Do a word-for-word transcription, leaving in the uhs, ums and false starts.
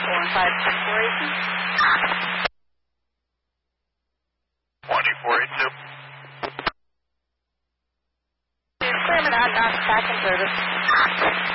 one five two four eight two. twenty-four eighty-two. Clearman out, knock back in service.